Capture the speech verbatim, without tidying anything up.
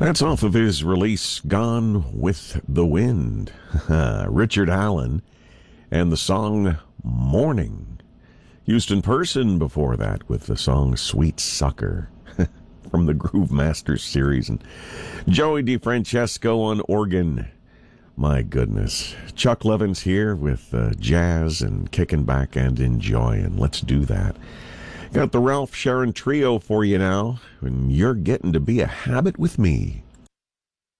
That's off of his release, Gone with the Wind. Richard Allen and the song Morning. Houston Person before that with the song Sweet Sucker from the Groove Masters series. And Joey DeFrancesco on organ. My goodness. Chuck Levin's here with uh, jazz and kicking back and enjoying. Let's do that. Got the Ralph Sharon Trio for you now, and you're getting to be a habit with me.